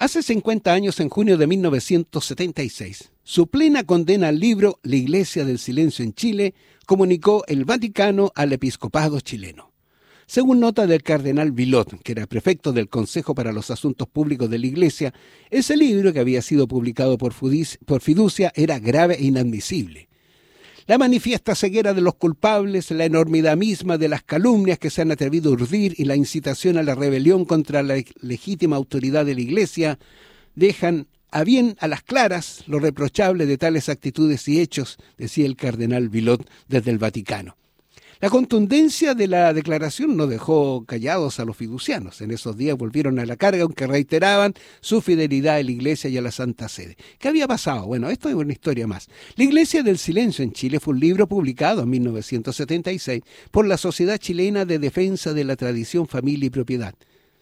Hace 50 años, en junio de 1976, su plena condena al libro La Iglesia del Silencio en Chile comunicó el Vaticano al episcopado chileno. Según nota del cardenal Vilot, que era prefecto del Consejo para los Asuntos Públicos de la Iglesia, ese libro, que había sido publicado por fiducia, era grave e inadmisible. La manifiesta ceguera de los culpables, la enormidad misma de las calumnias que se han atrevido a urdir y la incitación a la rebelión contra la legítima autoridad de la Iglesia dejan a bien a las claras lo reprochable de tales actitudes y hechos, decía el cardenal Vilot desde el Vaticano. La contundencia de la declaración no dejó callados a los fiducianos. En esos días volvieron a la carga, aunque reiteraban su fidelidad a la Iglesia y a la Santa Sede. ¿Qué había pasado? Bueno, esto es una historia más. La Iglesia del Silencio en Chile fue un libro publicado en 1976 por la Sociedad Chilena de Defensa de la Tradición, Familia y Propiedad,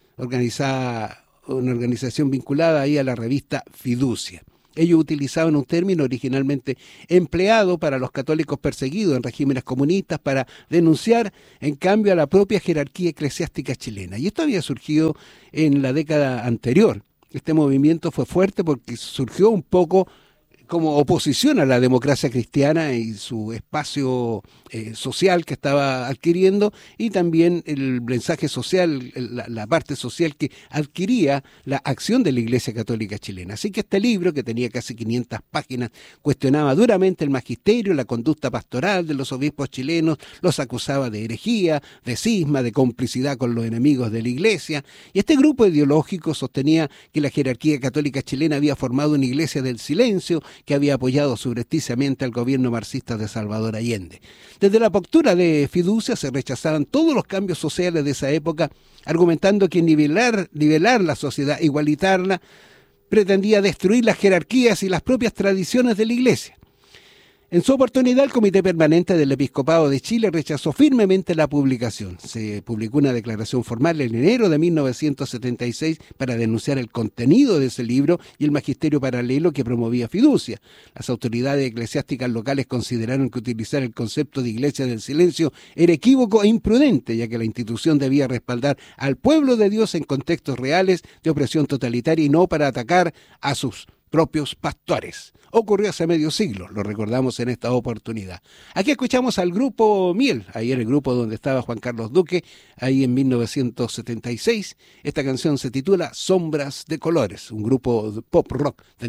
una organización vinculada ahí a la revista Fiducia. Ellos utilizaban un término originalmente empleado para los católicos perseguidos en regímenes comunistas para denunciar, en cambio, a la propia jerarquía eclesiástica chilena. Y esto había surgido en la década anterior. Este movimiento fue fuerte porque surgió un poco como oposición a la democracia cristiana y su espacio social que estaba adquiriendo, y también el mensaje social, la parte social que adquiría la acción de la Iglesia Católica Chilena. Así que este libro, que tenía casi 500 páginas, cuestionaba duramente el magisterio, la conducta pastoral de los obispos chilenos, los acusaba de herejía, de cisma, de complicidad con los enemigos de la Iglesia, y este grupo ideológico sostenía que la jerarquía católica chilena había formado una Iglesia del silencio que había apoyado subrepticiamente al gobierno marxista de Salvador Allende. Desde la postura de fiducia se rechazaban todos los cambios sociales de esa época, argumentando que nivelar la sociedad, igualitarla, pretendía destruir las jerarquías y las propias tradiciones de la Iglesia. En su oportunidad, el Comité Permanente del Episcopado de Chile rechazó firmemente la publicación. Se publicó una declaración formal en enero de 1976 para denunciar el contenido de ese libro y el magisterio paralelo que promovía fiducia. Las autoridades eclesiásticas locales consideraron que utilizar el concepto de Iglesia del Silencio era equívoco e imprudente, ya que la institución debía respaldar al pueblo de Dios en contextos reales de opresión totalitaria y no para atacar a sus propios pastores. Ocurrió hace medio siglo, lo recordamos en esta oportunidad. Aquí escuchamos al grupo Miel, ahí en el grupo donde estaba Juan Carlos Duque, ahí en 1976. Esta canción se titula Sombras de Colores, un grupo de pop rock de